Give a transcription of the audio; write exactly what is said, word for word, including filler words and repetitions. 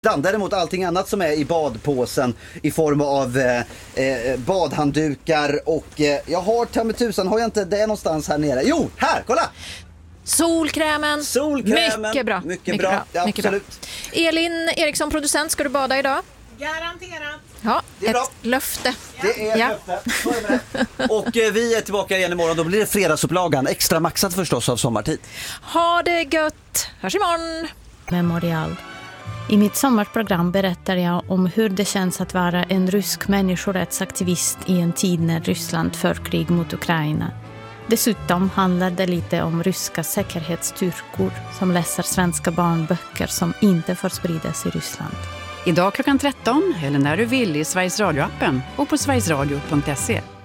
Däremot allting annat som är i badpåsen i form av eh, eh, badhanddukar och eh, jag har ta med tusan, har jag inte det någonstans här nere? Jo, här, kolla! Solkrämen. Solkrämen. Mycket bra. Mycket, Mycket bra. bra. Ja, Mycket absolut. Bra. Elin Eriksson, producent, ska du bada idag? Garanterat. Ja, Det är ett bra. löfte. Det är Ja. löfte. Så är det. Och eh, vi är tillbaka igen imorgon. Då blir det fredagsupplagan. Extra maxat förstås av sommartid. Ha det gött. Hörs imorgon. Memorial. I mitt sommarprogram berättar jag om hur det känns att vara en rysk människorättsaktivist i en tid när Ryssland för krig mot Ukraina. Dessutom handlar det lite om ryska säkerhetsstyrkor som läser svenska barnböcker som inte får spridas i Ryssland. Idag klockan tretton eller när du vill i Sveriges Radio-appen och på sverigesradio punkt se.